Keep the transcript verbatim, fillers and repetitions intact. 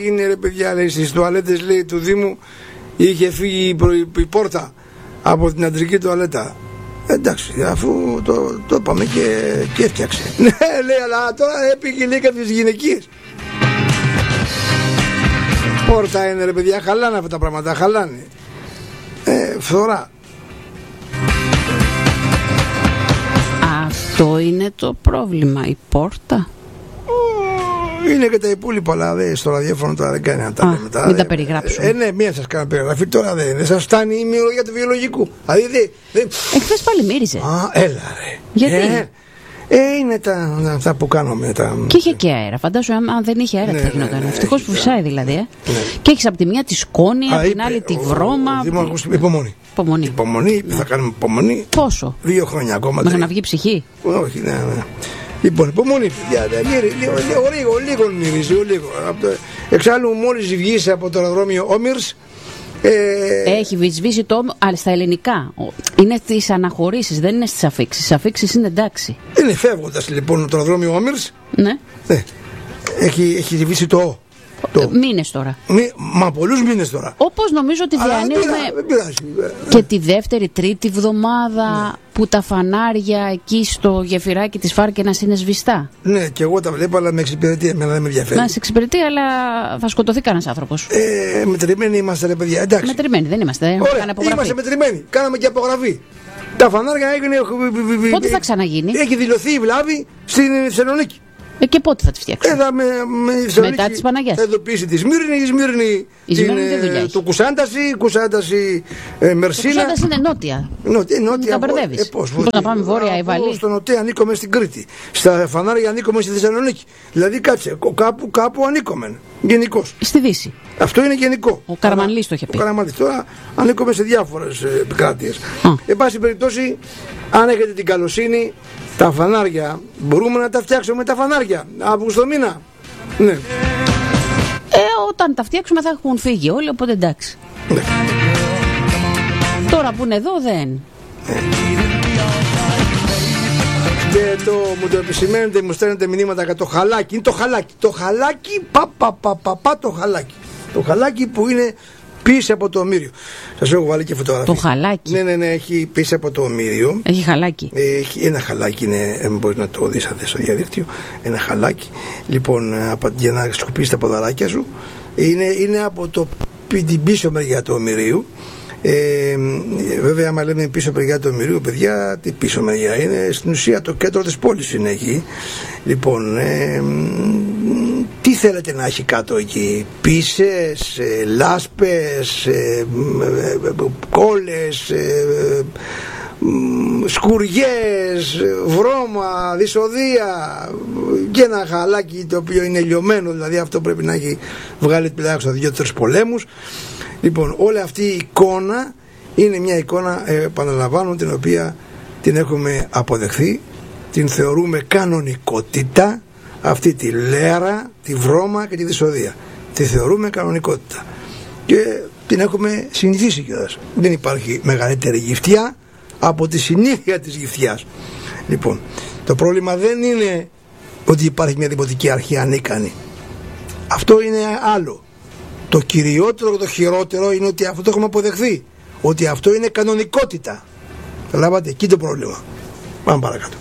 Είναι ρε παιδιά, λέει, στις τουαλέτες, λέει, του Δήμου είχε φύγει η, προ, η πόρτα από την αντρική τουαλέτα. Εντάξει, αφού το, το είπαμε και, και έφτιαξε. Ναι, λέει, αλλά τώρα έπηγε, λέει, κάποιες γυναικείες. Πόρτα είναι ρε παιδιά, χαλάνε αυτά τα πράγματα, χαλάνε. Ε, φθορά. Αυτό είναι το πρόβλημα, η πόρτα. Είναι και τα υπόλοιπα, αλλά δε, στο ραδιόφωνο τώρα δεν κάνει να τα λέμε. Μην τα περιγράψουμε. Ε, ναι, μία σας κάνω περιγραφή, τώρα δεν σας φτάνει η μυολογία του βιολογικού. Δηλαδή δε, δε... Εχθές πάλι μύριζε. Α, έλα ρε. Γιατί? Ε, ε, είναι τα, αυτά που κάνουμε. Τα... Και είχε και αέρα. Φαντάσου, αν δεν είχε αέρα, ναι, τι θα γινόταν. ναι, ναι, ευτυχώς που φυσάει δηλαδή. Ε. Ναι. Και έχεις από τη μια τη σκόνη, από την άλλη τη βρώμα. Δημάρχος, υπομονή. Υπομονή. Υπομονή, ναι. Θα κάνουμε υπομονή. Πόσο? Δύο χρόνια ακόμα. Μέχρι να βγει ψυχή. Όχι, ναι, ναι. Λοιπόν, υπομονή, παιδιά. Λίγο, λίγο, λίγο, λίγο μυρίζει, λίγο. Εξάλλου, μόλις βγεις από το αεροδρόμιο Όμηρς. Ε... Έχει σβήσει το όμο, αλλά στα ελληνικά. Είναι στις αναχωρήσεις, δεν είναι στις αφήξεις. Στις αφήξεις είναι εντάξει. Είναι φεύγοντας λοιπόν το αεροδρόμιο Όμηρς. Ναι. Ναι. Έχει, έχει σβήσει το Ο. Το... Μήνες τώρα. Μη, μα πολλούς μήνες τώρα. Όπως νομίζω ότι διανύουμε και τη δεύτερη, τρίτη βδομάδα, ναι, που τα φανάρια εκεί στο γεφυράκι της Φάρκαινας είναι σβηστά. Ναι, και εγώ τα βλέπω, αλλά με εξυπηρετεί. Εμένα δεν με ενδιαφέρει. Να σε εξυπηρετεί, αλλά θα σκοτωθεί κανένας άνθρωπος. Ε, μετρημένοι είμαστε, ρε παιδιά. Εντάξει. Μετρημένοι δεν είμαστε. Ωραία, είμαστε μετρημένοι. Κάναμε και απογραφή. Τα φανάρια έγινε. Πότε θα ξαναγίνει? Έχει δηλωθεί η βλάβη στην Θεσσαλονίκη. Ε, και πότε θα τη φτιάξουμε? Έδα με, με μετά τις Παναγιάς. Θα ειδοποιήσει τη Σμύρνη, η Σμύρνη, η την, Σμύρνη ε, το Κουσάνταση, Κουσάνταση ε, Μερσίνα. Το Κουσάνταση είναι νότια. Νότια, νότια. Τα μπερδεύεις. Ε, πώς, πώς να πάμε βόρεια ή βαλή? Στο νοτέ ανήκουμε στην Κρήτη. Στα φανάρια ανήκουμε στη Θεσσαλονίκη. Δηλαδή κάτσε, κάπου, κάπου ανήκουμε. Γενικώς. Στη Δύση. Αυτό είναι γενικό. Ο Καραμανλής το είχε πει. Ο Καραμανλής. Τώρα ανήκουμε σε διάφορες επικράτειες. Εν πάση περιπτώσει, αν έχετε την καλοσύνη, τα φανάρια μπορούμε να τα φτιάξουμε, τα φανάρια Αύγουστο μήνα. Ναι. Ε, όταν τα φτιάξουμε θα έχουν φύγει όλοι, οπότε εντάξει. Ναι. Τώρα που είναι εδώ δεν. Ναι. Και το, μου το επισημαίνετε, μου στέλνετε μηνύματα για το χαλάκι. Είναι το χαλάκι. Το χαλάκι, πα, πα, πα, πα, πα το χαλάκι. Το χαλάκι που είναι πίσω από το ομίριο. Σας έχω βάλει και φωτογραφία. Το χαλάκι. Ναι, ναι, ναι, έχει πίσω από το ομίριο. Έχει χαλάκι. Έχει ένα χαλάκι, είναι, ε, μπορεί να το δεις στο διαδίκτυο. Ένα χαλάκι. Λοιπόν, για να σκουπίσεις τα ποδαράκια σου. Είναι, είναι από το, την πίσω μεριά του ομιρίου. Ε, βέβαια, άμα λέμε πίσω μεριά του ομιρίου, παιδιά, τι πίσω μεριά είναι? Στην ουσία το κέντρο της πόλης είναι εκεί. Λοιπόν, ε, τι θέλετε να έχει κάτω εκεί? Πίσες, ε, λάσπες, ε, ε, κόλλες, ε, σκουριές, βρώμα, δυσοδεία και ένα χαλάκι το οποίο είναι λιωμένο, δηλαδή αυτό πρέπει να έχει βγάλει τουλάχιστον δύο-τρεις πολέμους. Λοιπόν, όλη αυτή η εικόνα είναι μια εικόνα, ε, επαναλαμβάνω, την οποία την έχουμε αποδεχθεί, την θεωρούμε κανονικότητα, αυτή τη λέρα, τη βρώμα και τη δυσοδεία. Τη θεωρούμε κανονικότητα και την έχουμε συνηθίσει κιόλας. Δεν υπάρχει μεγαλύτερη γυφτιά από τη συνήθεια της γυφτιάς. Λοιπόν, το πρόβλημα δεν είναι ότι υπάρχει μια δημοτική αρχή ανίκανη. Αυτό είναι άλλο. Το κυριότερο και το χειρότερο είναι ότι αυτό το έχουμε αποδεχθεί. Ότι αυτό είναι κανονικότητα. Καταλάβατε, εκεί το πρόβλημα. Πάμε παρακάτω.